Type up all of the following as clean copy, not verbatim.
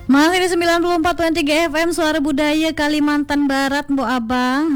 Masih di 94.3 FM Suara Budaya Kalimantan Barat, Bu Abang.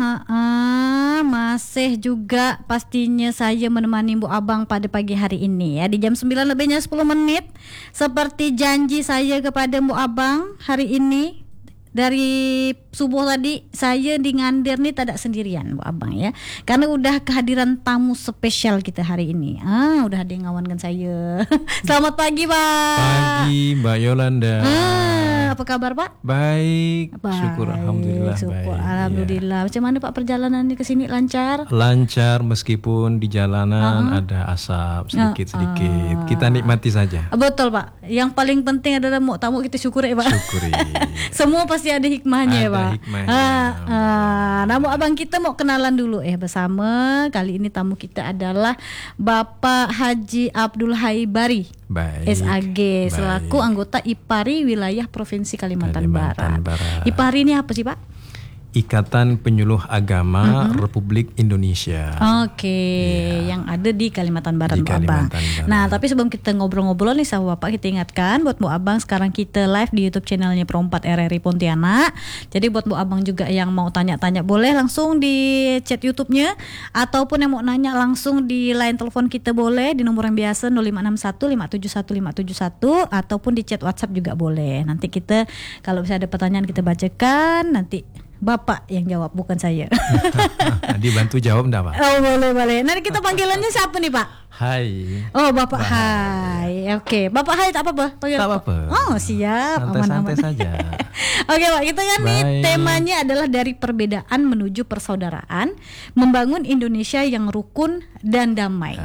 Masih juga pastinya saya menemani Bu Abang pada pagi hari ini ya, di jam 9 lebihnya 10 menit. Seperti janji saya kepada Bu Abang hari ini, dari subuh tadi saya di Ngander nih tidak sendirian Bu Abang ya, karena udah kehadiran tamu spesial kita hari ini. Udah ada yang ngawankan saya. Selamat pagi Pak. Pagi Mbak Yolanda. Apa kabar Pak? Baik. Syukur alhamdulillah. Syukur baik. alhamdulillah. Macam mana Pak perjalanannya ke sini, lancar? Lancar meskipun di jalanan ada asap sedikit-sedikit. Kita nikmati saja. Betul Pak. Yang paling penting adalah mau tamu kita syukuri Pak. Syukuri. Semua pasti ada hikmahnya ya Pak. Hikmahnya. Namun Abang kita mau kenalan dulu bersama. Kali ini tamu kita adalah Bapak Haji Abdul Haibari. Baik. SAG selaku anggota IPARI wilayah Provinsi Kalimantan Barat. IPARI ini apa sih Pak? Ikatan Penyuluh Agama Republik Indonesia. Yang ada di Kalimantan Barat, Bu Abang. Nah, tapi sebelum kita ngobrol-ngobrol nih sama Bapak, kita ingatkan buat Bu Abang, sekarang kita live di YouTube channelnya Pro4 RRI Pontianak. Jadi buat Bu Abang juga yang mau tanya-tanya boleh langsung di chat YouTube-nya, ataupun yang mau nanya langsung di line telepon kita boleh di nomor yang biasa 0561 571 571, ataupun di chat WhatsApp juga boleh. Nanti kita kalau bisa ada pertanyaan kita bacakan, nanti Bapak yang jawab, bukan saya. Dibantu jawab enggak Pak? Oh boleh. Nanti kita panggilannya siapa nih Pak? Hai. Oh Bapak Hai. Oke, Bapak Hai tak apa-apa. Tak apa-apa. Oh siap. Santai-santai saja. Oke Pak, kita kan nih temanya adalah dari perbedaan menuju persaudaraan, membangun Indonesia yang rukun dan damai.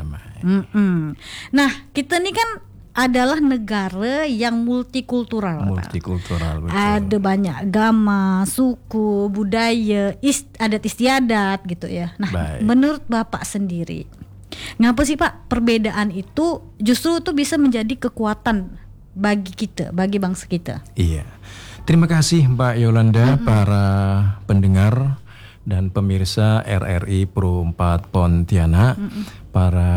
Nah, kita nih kan adalah negara yang multikultural. Multikultural, betul. Ada banyak agama, suku, budaya, adat istiadat gitu ya. Nah, menurut Bapak sendiri, ngapa sih Pak perbedaan itu justru itu bisa menjadi kekuatan bagi kita, bagi bangsa kita? Iya. Terima kasih Mbak Yolanda, para pendengar dan pemirsa RRI Pro4 Pontianak, para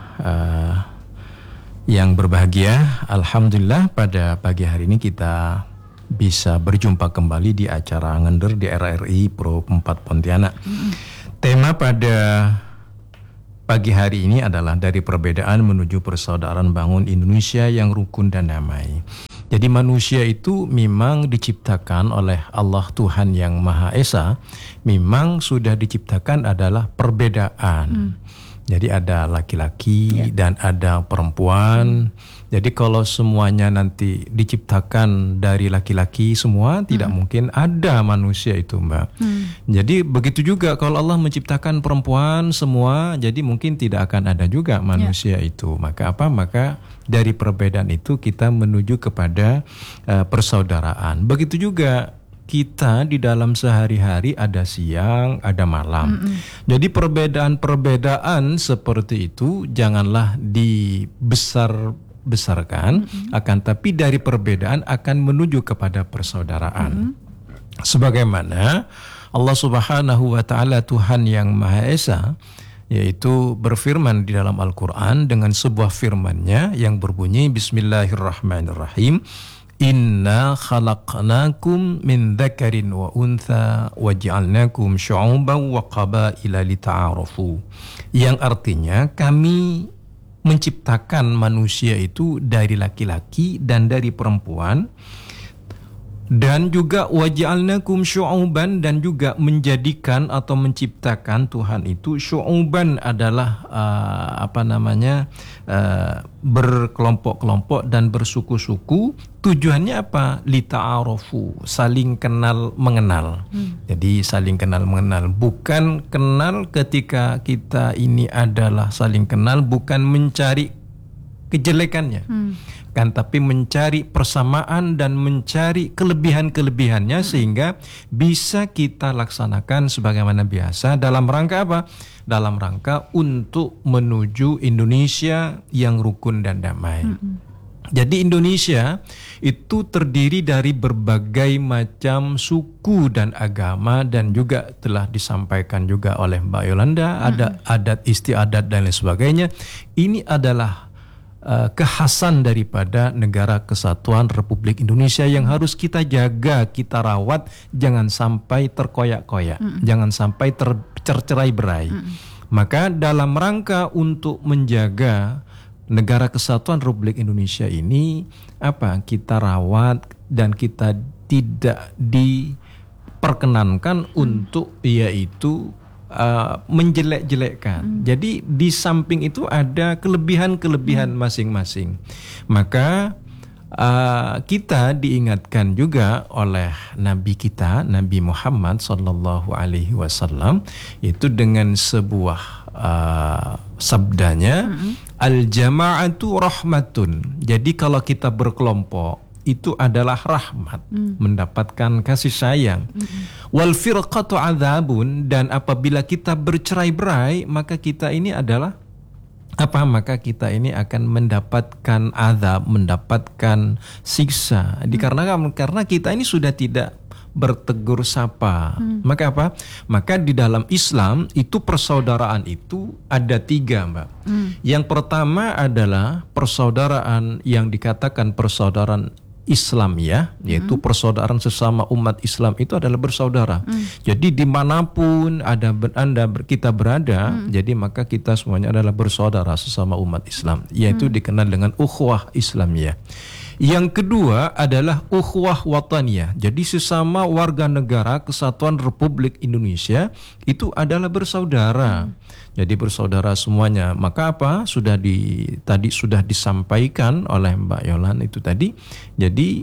yang berbahagia. Alhamdulillah pada pagi hari ini kita bisa berjumpa kembali di acara Ngender di RRI Pro4 Pontianak. Tema pada pagi hari ini adalah dari perbedaan menuju persaudaraan bangun Indonesia yang rukun dan damai. Jadi manusia itu memang diciptakan oleh Allah Tuhan yang Maha Esa, memang sudah diciptakan adalah perbedaan. Jadi ada laki-laki dan ada perempuan. Jadi kalau semuanya nanti diciptakan dari laki-laki semua, tidak mungkin ada manusia itu Mbak. Jadi begitu juga kalau Allah menciptakan perempuan semua, jadi mungkin tidak akan ada juga manusia itu. Maka apa? Maka dari perbedaan itu kita menuju kepada persaudaraan. Begitu juga kita di dalam sehari-hari ada siang, ada malam. Jadi perbedaan-perbedaan seperti itu janganlah dibesar-besarkan, akan tapi dari perbedaan akan menuju kepada persaudaraan. Sebagaimana Allah Subhanahu wa taala Tuhan yang Maha Esa yaitu berfirman di dalam Al-Qur'an dengan sebuah firman-Nya yang berbunyi Bismillahirrahmanirrahim. Inna khalaqnakum min dzakarin wa untha wa ja'alnakum syu'uban wa qabaila lita'arafu. Yang artinya kami menciptakan manusia itu dari laki-laki dan dari perempuan, dan juga wa ja'alnakum syu'uban, dan juga menjadikan atau menciptakan Tuhan itu syu'uban adalah berkelompok-kelompok dan bersuku-suku. Tujuannya apa? Lita'arofu, saling kenal mengenal. Jadi saling kenal mengenal, bukan kenal ketika kita ini adalah saling kenal, bukan mencari kejelekannya, kan, tapi mencari persamaan dan mencari kelebihan-kelebihannya sehingga bisa kita laksanakan sebagaimana biasa. Dalam rangka apa? Dalam rangka untuk menuju Indonesia yang rukun dan damai. Jadi Indonesia itu terdiri dari berbagai macam suku dan agama, dan juga telah disampaikan juga oleh Mbak Yolanda, ada adat istiadat dan lain sebagainya. Ini adalah kekhasan daripada Negara Kesatuan Republik Indonesia yang harus kita jaga, kita rawat, jangan sampai terkoyak-koyak, jangan sampai tercerai-berai. Maka dalam rangka untuk menjaga Negara Kesatuan Republik Indonesia ini, kita rawat dan kita tidak diperkenankan untuk yaitu menjelek-jelekkan. Jadi di samping itu ada kelebihan-kelebihan masing-masing. Maka kita diingatkan juga oleh Nabi kita, Nabi Muhammad sallallahu alaihi wasallam, itu dengan sebuah sabdanya, al-jama'atu rahmatun. Jadi kalau kita berkelompok itu adalah rahmat, mendapatkan kasih sayang. Wal firqatu adzabun, dan apabila kita bercerai-berai, maka kita ini adalah maka kita ini akan mendapatkan azab, mendapatkan siksa. Dikarenakan karena kita ini sudah tidak bertegur sapa. Maka maka di dalam Islam itu persaudaraan itu ada 3, Mbak. Yang pertama adalah persaudaraan yang dikatakan persaudaraan Islamiyah, yaitu persaudaraan sesama umat Islam itu adalah bersaudara. Jadi dimanapun kita berada, jadi maka kita semuanya adalah bersaudara sesama umat Islam, yaitu dikenal dengan ukhuwah Islamiyah. Yang kedua adalah ukhuwah wataniyah. Jadi sesama warga negara Kesatuan Republik Indonesia itu adalah bersaudara. Jadi bersaudara semuanya. Maka tadi sudah disampaikan oleh Mbak Yolan itu tadi. Jadi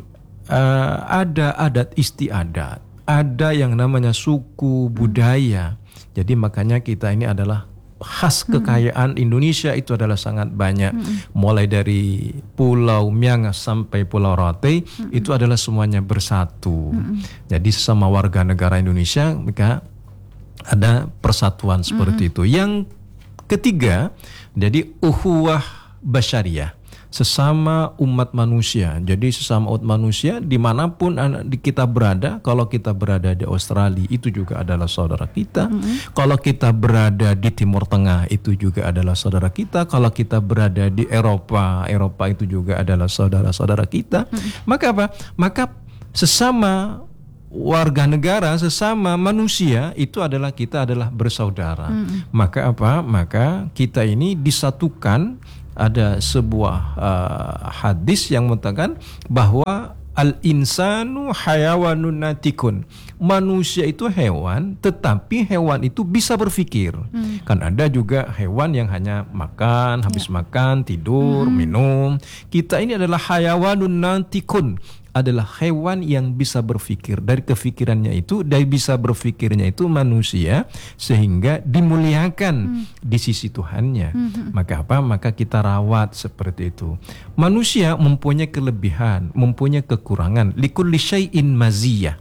ada adat istiadat, ada yang namanya suku budaya. Jadi makanya kita ini adalah khas kekayaan Indonesia itu adalah sangat banyak. Mulai dari Pulau Miangas sampai Pulau Rote itu adalah semuanya bersatu. Jadi sesama warga negara Indonesia mereka ada persatuan seperti itu. Yang ketiga, jadi ukhuwah basyariah, sesama umat manusia. Jadi sesama umat manusia dimanapun kita berada. Kalau kita berada di Australia itu juga adalah saudara kita. Kalau kita berada di Timur Tengah itu juga adalah saudara kita. Kalau kita berada di Eropa itu juga adalah saudara-saudara kita. Maka sesama warga negara, sesama manusia itu adalah kita adalah bersaudara. Maka Maka kita ini disatukan. Ada sebuah hadis yang mengatakan bahwa al-insanu hayawanun natikun. Manusia itu hewan, tetapi hewan itu bisa berpikir. Kan ada juga hewan yang hanya makan, habis makan, tidur, minum. Kita ini adalah hayawanun natikun, adalah hewan yang bisa berpikir. Dari kefikirannya itu, dari bisa berpikirnya itu manusia, sehingga dimuliakan di sisi Tuhannya. Maka kita rawat seperti itu. Manusia mempunyai kelebihan, mempunyai kekurangan. Likulli syai'in maziyah.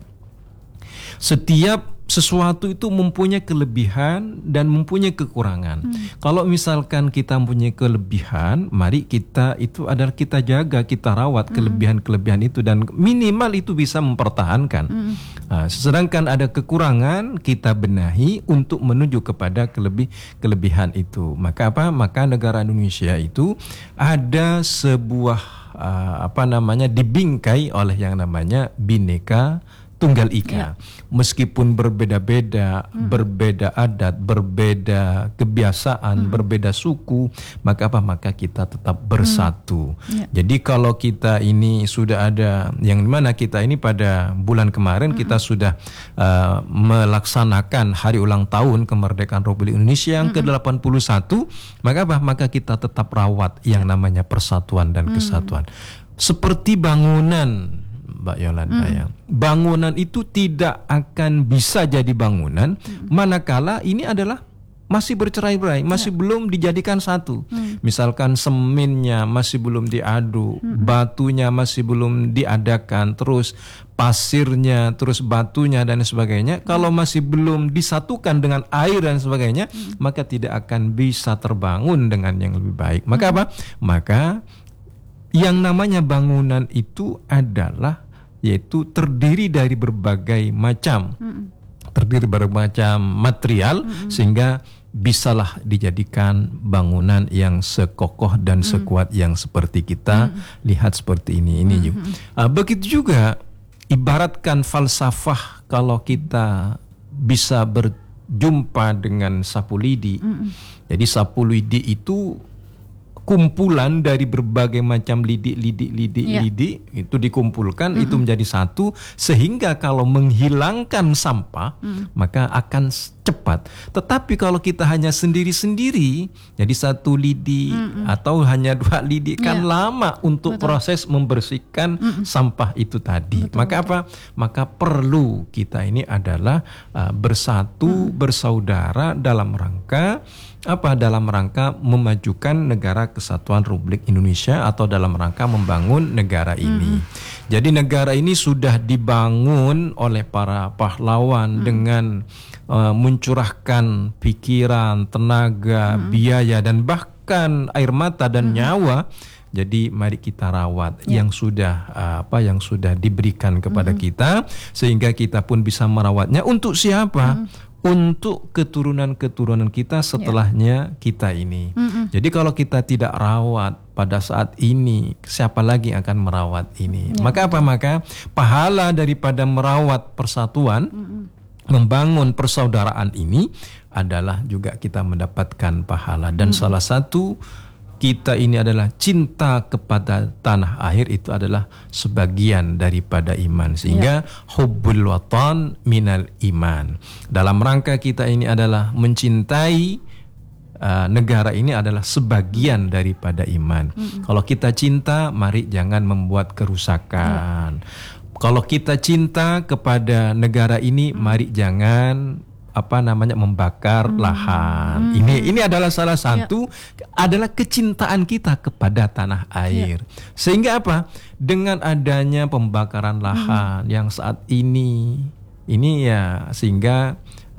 Setiap sesuatu itu mempunyai kelebihan dan mempunyai kekurangan. Kalau misalkan kita mempunyai kelebihan, mari kita jaga, kita rawat kelebihan-kelebihan itu, dan minimal itu bisa mempertahankan. Sedangkan ada kekurangan, kita benahi untuk menuju kepada kelebihan itu. Maka Maka negara Indonesia itu ada sebuah dibingkai oleh yang namanya Bhinneka Tunggal Ika. Meskipun berbeda-beda, berbeda adat, berbeda kebiasaan, berbeda suku, maka kita tetap bersatu. Jadi kalau kita ini sudah ada, yang mana kita ini pada bulan kemarin kita sudah melaksanakan hari ulang tahun kemerdekaan Republik Indonesia yang ke-81, maka kita tetap rawat yang namanya persatuan dan kesatuan. Seperti bangunan, Mbak Yolanda, bangunan itu tidak akan bisa jadi bangunan manakala ini adalah masih bercerai-berai, masih belum dijadikan satu. Misalkan semennya masih belum diaduk, batunya masih belum diadakan, terus pasirnya, terus batunya dan sebagainya. Kalau masih belum disatukan dengan air dan sebagainya, maka tidak akan bisa terbangun dengan yang lebih baik. Maka Maka yang namanya bangunan itu adalah yaitu terdiri dari berbagai macam material, sehingga bisalah dijadikan bangunan yang sekokoh dan sekuat yang seperti kita lihat seperti ini juga. Begitu juga ibaratkan falsafah, kalau kita bisa berjumpa dengan sapu lidi. Jadi sapu lidi itu kumpulan dari berbagai macam lidi itu dikumpulkan, itu menjadi satu, sehingga kalau menghilangkan sampah maka akan cepat. Tetapi kalau kita hanya sendiri-sendiri, jadi satu lidi atau hanya 2 lidi kan lama untuk proses membersihkan sampah itu tadi. Maka apa? Maka perlu kita ini adalah bersatu, bersaudara dalam rangka apa? Dalam rangka memajukan negara kesatuan Republik Indonesia atau dalam rangka membangun negara ini. Jadi negara ini sudah dibangun oleh para pahlawan dengan mencurahkan pikiran, tenaga, biaya, dan bahkan air mata dan nyawa. Jadi mari kita rawat yang sudah yang sudah diberikan kepada kita, sehingga kita pun bisa merawatnya untuk siapa? Untuk keturunan-keturunan kita setelahnya kita ini. Jadi kalau kita tidak rawat pada saat ini, siapa lagi yang akan merawat ini? Maka apa? Maka pahala daripada merawat persatuan, membangun persaudaraan ini adalah juga kita mendapatkan pahala. Dan salah satu kita ini adalah cinta kepada tanah air, itu adalah sebagian daripada iman. Sehingga hubbul watan minal iman. Dalam rangka kita ini adalah mencintai negara ini adalah sebagian daripada iman. Kalau kita cinta, mari jangan membuat kerusakan. Kalau kita cinta kepada negara ini, mari jangan membakar lahan. Ini adalah salah satu adalah kecintaan kita kepada tanah air. Sehingga apa? Dengan adanya pembakaran lahan yang saat ini ya, sehingga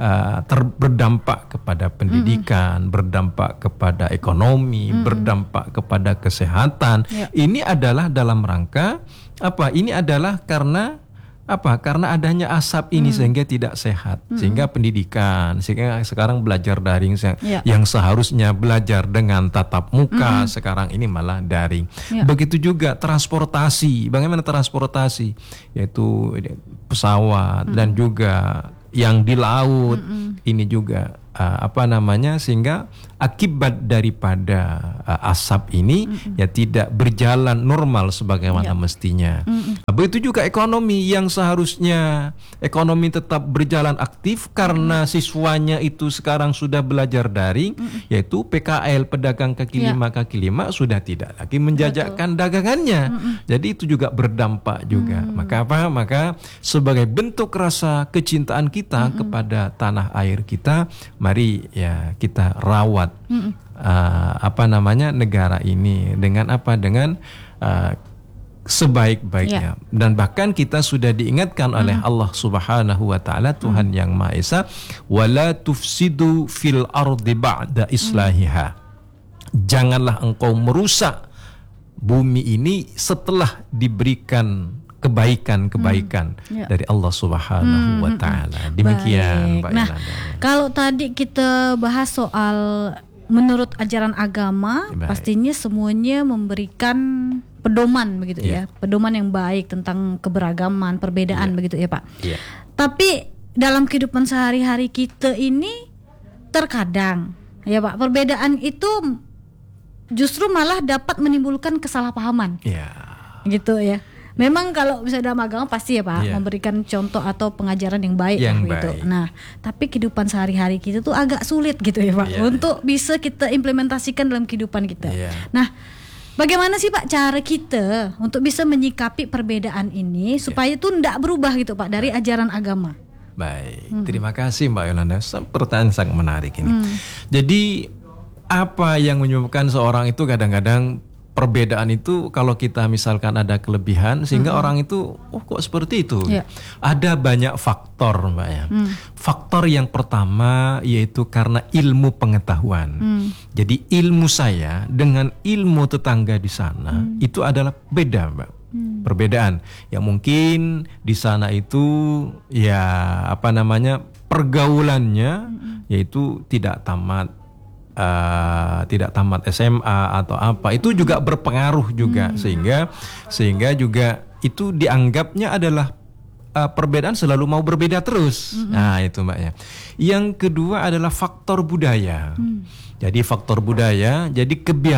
berdampak kepada pendidikan, berdampak kepada ekonomi, berdampak kepada kesehatan. Ini adalah dalam rangka apa? Ini adalah karena apa? Karena adanya asap ini sehingga tidak sehat, sehingga pendidikan, sehingga sekarang belajar daring yang seharusnya belajar dengan tatap muka, sekarang ini malah daring. Begitu juga transportasi, bagaimana transportasi, yaitu pesawat dan juga yang di laut, ini juga sehingga akibat daripada asap ini ya tidak berjalan normal sebagaimana mestinya. Begitu juga ekonomi, yang seharusnya ekonomi tetap berjalan aktif karena siswanya itu sekarang sudah belajar daring, yaitu PKL, pedagang kaki lima sudah tidak lagi menjajakan dagangannya. Jadi itu juga berdampak juga. Maka apa? Maka sebagai bentuk rasa kecintaan kita kepada tanah air kita, mari ya kita rawat negara ini dengan apa? Dengan sebaik-baiknya. Dan bahkan kita sudah diingatkan oleh Allah Subhanahu wa taala, Tuhan yang Maha Esa, wala tufsidu fil ardi ba'da islahiha. Janganlah engkau merusak bumi ini setelah diberikan kebaikan dari Allah Subhanahu wa taala. Demikian Pak Yolanda. Kalau tadi kita bahas soal menurut ajaran agama, pastinya semuanya memberikan pedoman begitu ya. Pedoman yang baik tentang keberagaman, perbedaan begitu ya, Pak. Tapi dalam kehidupan sehari-hari kita ini terkadang ya, Pak, perbedaan itu justru malah dapat menimbulkan kesalahpahaman. Gitu ya. Memang kalau bisa dalam agama pasti ya Pak, memberikan contoh atau pengajaran yang baik gitu. Nah, tapi kehidupan sehari-hari kita tuh agak sulit gitu ya Pak, untuk bisa kita implementasikan dalam kehidupan kita. Nah, bagaimana sih Pak cara kita untuk bisa menyikapi perbedaan ini supaya itu tidak berubah gitu Pak dari ajaran agama? Baik, terima kasih Mbak Yolanda. Pertanyaan sangat menarik ini. Jadi apa yang menyebabkan seorang itu kadang-kadang perbedaan itu, kalau kita misalkan ada kelebihan sehingga orang itu kok seperti itu. Ada banyak faktor Mbak ya. Faktor yang pertama yaitu karena ilmu pengetahuan. Jadi ilmu saya dengan ilmu tetangga di sana itu adalah beda Mbak. Perbedaan yang mungkin di sana itu ya pergaulannya yaitu tidak tamat SMA atau apa, itu juga berpengaruh juga sehingga juga itu dianggapnya adalah perbedaan selalu mau berbeda terus. Nah itu mbaknya. Yang kedua adalah faktor budaya. Jadi faktor budaya, jadi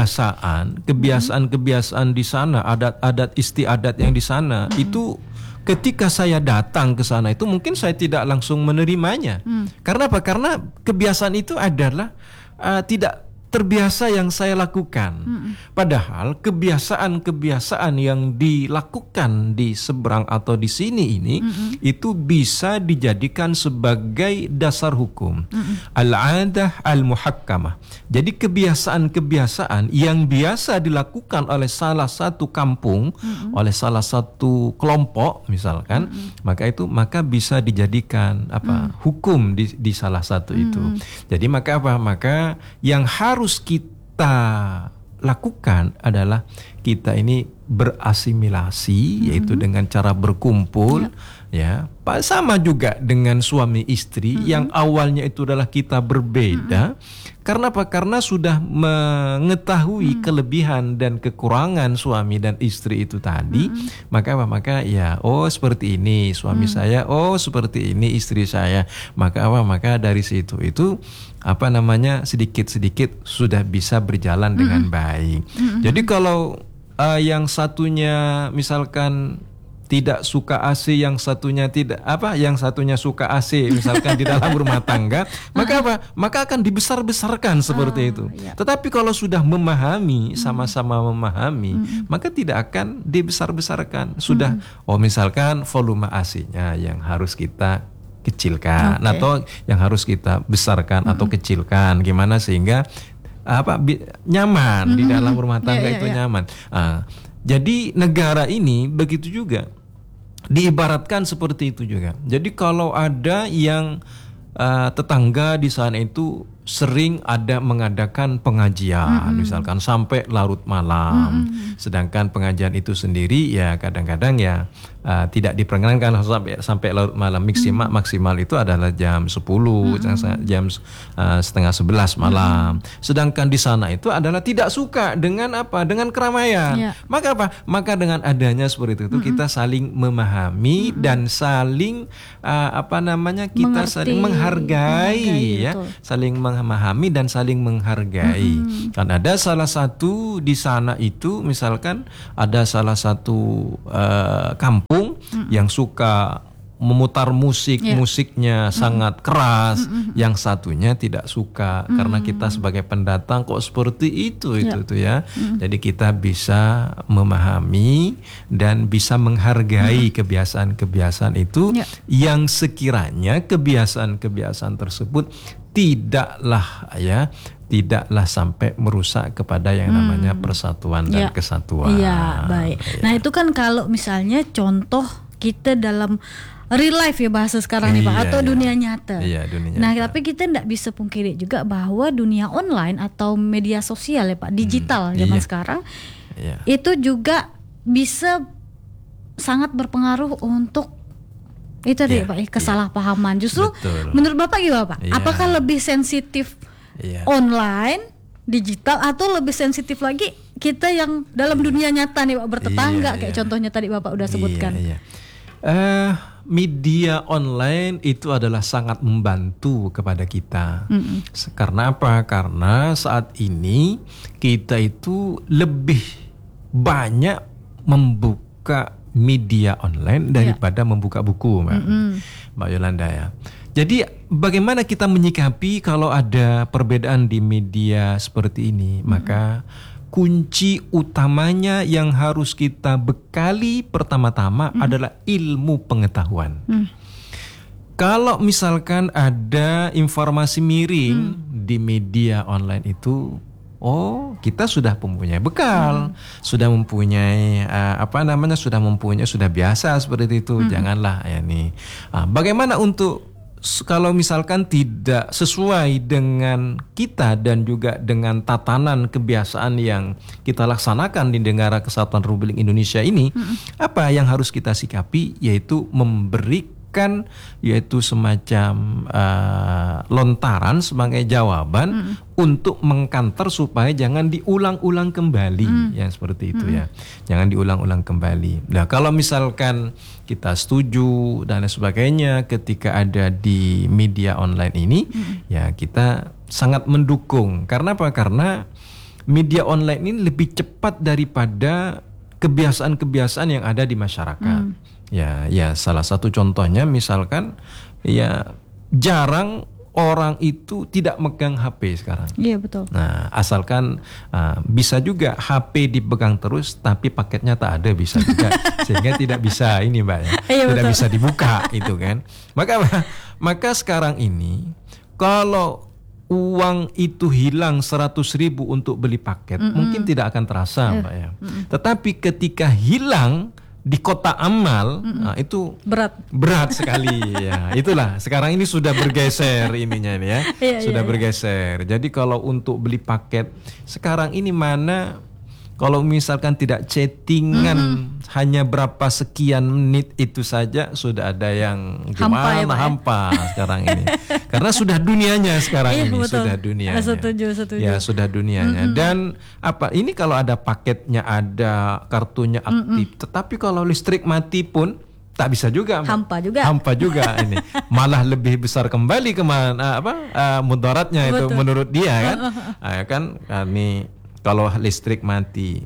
kebiasaan di sana, adat istiadat yang di sana itu ketika saya datang ke sana itu mungkin saya tidak langsung menerimanya. Karena apa? Karena kebiasaan itu adalah tidak terbiasa yang saya lakukan. Padahal kebiasaan-kebiasaan yang dilakukan di seberang atau di sini ini itu bisa dijadikan sebagai dasar hukum. Al-'adah al-muhakkamah. Jadi kebiasaan-kebiasaan yang biasa dilakukan oleh salah satu kampung, oleh salah satu kelompok misalkan, maka bisa dijadikan hukum di salah satu itu. Jadi maka apa? Maka yang harus kita lakukan adalah kita ini berasimilasi, yaitu dengan cara berkumpul, ya. Sama juga dengan suami istri yang awalnya itu adalah kita berbeda. Karena apa? Karena sudah mengetahui kelebihan dan kekurangan suami dan istri itu tadi, maka apa? Maka ya, oh seperti ini suami saya, oh seperti ini istri saya. Maka apa? Maka dari situ itu sedikit-sedikit sudah bisa berjalan dengan baik. Jadi kalau yang satunya misalkan tidak suka AC, yang satunya suka AC misalkan di dalam rumah tangga, maka apa? Maka akan dibesar-besarkan seperti itu. Tetapi kalau sudah memahami, sama-sama memahami, maka tidak akan dibesar-besarkan. Sudah, misalkan volume AC-nya yang harus kita kecilkan, atau yang harus kita besarkan atau kecilkan, gimana sehingga nyaman di dalam rumah tangga itu nyaman. Jadi negara ini begitu juga diibaratkan seperti itu juga. Jadi kalau ada yang tetangga di sana itu sering mengadakan pengajian, misalkan sampai larut malam, sedangkan pengajian itu sendiri ya kadang-kadang ya tidak diperkenankan sampai larut malam. Maksimal itu adalah jam 10, jam setengah 11 malam. Sedangkan di sana itu adalah tidak suka dengan dengan keramaian. Maka apa? Maka dengan adanya seperti itu kita saling memahami dan saling kita saling menghargai ya, saling memahami dan saling menghargai. Kan ada salah satu di sana itu misalkan ada salah satu kampung yang suka memutar musiknya sangat keras, yang satunya tidak suka karena kita sebagai pendatang kok seperti itu ya. Jadi kita bisa memahami dan bisa menghargai kebiasaan-kebiasaan itu yang sekiranya kebiasaan-kebiasaan tersebut tidaklah sampai merusak kepada yang namanya persatuan dan kesatuan. Iya, baik. Nah, itu kan kalau misalnya contoh kita dalam real life ya bahasa sekarang nih Pak, atau dunia nyata. Dunia nah, nyata. tapi kita tidak bisa pungkiri juga bahwa dunia online atau media sosial ya Pak, digital zaman sekarang itu juga bisa sangat berpengaruh untuk itu Pak, kesalahpahaman. Justru menurut Bapak gimana Pak? Apakah lebih sensitif online, digital, atau lebih sensitif lagi kita yang dalam dunia nyata nih Pak, bertetangga kayak contohnya tadi Bapak udah sebutkan? Media online itu adalah sangat membantu kepada kita. Karena apa? Karena saat ini kita itu lebih banyak membuka media online daripada membuka buku, Mbak Yolanda ya. Jadi bagaimana kita menyikapi kalau ada perbedaan di media seperti ini? Maka kunci utamanya yang harus kita bekali pertama-tama adalah ilmu pengetahuan. Kalau misalkan ada informasi miring di media online itu, kita sudah mempunyai bekal, sudah mempunyai sudah biasa seperti itu. Janganlah bagaimana untuk kalau misalkan tidak sesuai dengan kita dan juga dengan tatanan kebiasaan yang kita laksanakan di Negara Kesatuan Republik Indonesia ini, apa yang harus kita sikapi yaitu memberikan memberikan yaitu semacam lontaran sebagai jawaban untuk mengkanter supaya jangan diulang-ulang kembali, yang seperti itu ya. Jangan diulang-ulang kembali. Nah, kalau misalkan kita setuju dan lain sebagainya ketika ada di media online ini, ya kita sangat mendukung. Karena apa? Karena media online ini lebih cepat daripada kebiasaan-kebiasaan yang ada di masyarakat. Ya salah satu contohnya misalkan ya jarang orang itu tidak megang HP sekarang. Iya betul. Nah, asalkan bisa juga HP dipegang terus tapi paketnya tak ada, bisa juga sehingga tidak bisa ini Mbak ya. Iya, tidak betul. bisa dibuka itu kan. Maka sekarang ini kalau uang itu hilang 100.000 untuk beli paket, mungkin tidak akan terasa Mbak ya. Tetapi ketika hilang di kotak amal, nah, itu berat sekali ya. Itulah sekarang ini sudah bergeser ininya nih ya. Sudah bergeser. Jadi kalau untuk beli paket sekarang ini mana kalau misalkan tidak chattingan hanya berapa sekian menit itu saja sudah ada yang gimana hampa sekarang ini. Karena sudah dunianya sekarang ini, betul. sudah dunianya. Setuju. Ya, sudah dunianya. Dan apa ini kalau ada paketnya, ada kartunya aktif, tetapi kalau listrik mati pun tak bisa juga. Hampa juga ini. Malah lebih besar kembali kemana mudaratnya itu menurut dia kan. Ini kalau listrik mati,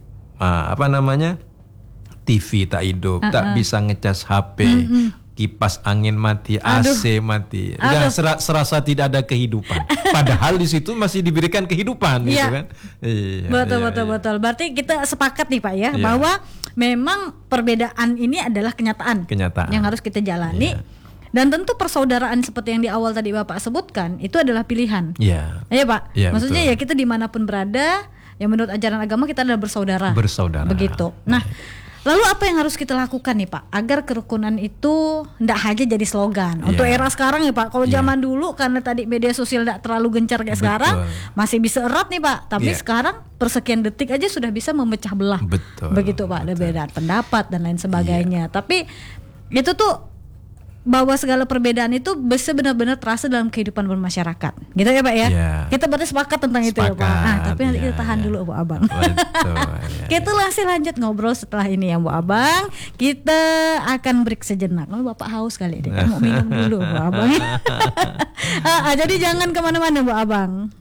TV tak hidup, tak bisa ngecas HP, kipas angin mati, AC mati, dan serasa tidak ada kehidupan. Padahal di situ masih diberikan kehidupan, gitu kan? Betul. Berarti kita sepakat nih Pak ya, bahwa memang perbedaan ini adalah kenyataan yang harus kita jalani. Dan tentu persaudaraan seperti yang di awal tadi Bapak sebutkan itu adalah pilihan. Iya Pak. Maksudnya betul. Ya kita dimanapun berada. Yang menurut ajaran agama kita adalah bersaudara. Begitu. Nah, lalu apa yang harus kita lakukan nih Pak agar kerukunan itu tidak hanya jadi slogan untuk era sekarang ya Pak. Kalau zaman dulu karena tadi media sosial tidak terlalu gencar kayak sekarang, masih bisa erat nih Pak. Tapi sekarang persekian detik aja sudah bisa memecah belah. Begitu Pak, ada beda pendapat dan lain sebagainya. Tapi itu tuh bahwa segala perbedaan itu bisa benar-benar terasa dalam kehidupan bermasyarakat, gitu ya Pak ya. Kita berarti sepakat tentang itu ya Pak. Tapi nanti kita tahan dulu Bu Abang. Kita langsung lanjut ngobrol setelah ini ya Bu Abang. Kita akan break sejenak. Bapak haus kali deh, mau minum dulu Bu Abang. Jadi jangan kemana-mana Bu Abang.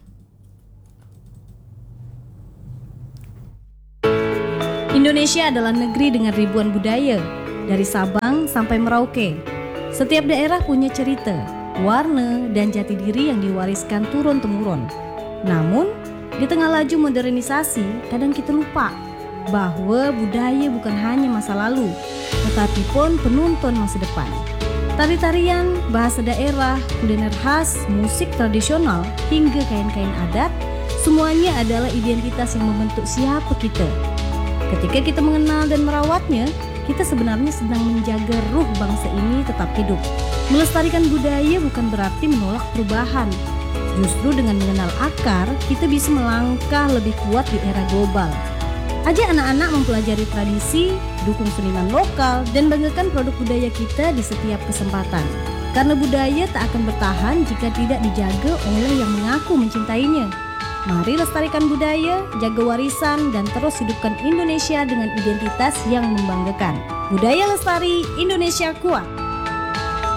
Indonesia adalah negeri dengan ribuan budaya, dari Sabang sampai Merauke. Setiap daerah punya cerita, warna, dan jati diri yang diwariskan turun-temurun. Namun, di tengah laju modernisasi, kadang kita lupa bahwa budaya bukan hanya masa lalu, tetapi pun penuntun masa depan. Tari-tarian, bahasa daerah, kuliner khas, musik tradisional, hingga kain-kain adat, semuanya adalah identitas yang membentuk siapa kita. Ketika kita mengenal dan merawatnya, kita sebenarnya sedang menjaga ruh bangsa ini tetap hidup. Melestarikan budaya bukan berarti menolak perubahan. Justru dengan mengenal akar, kita bisa melangkah lebih kuat di era global. Ajak anak-anak mempelajari tradisi, dukung seniman lokal, dan banggakan produk budaya kita di setiap kesempatan. Karena budaya tak akan bertahan jika tidak dijaga oleh yang mengaku mencintainya. Mari lestarikan budaya, jaga warisan, dan terus hidupkan Indonesia dengan identitas yang membanggakan. Budaya lestari, Indonesia kuat.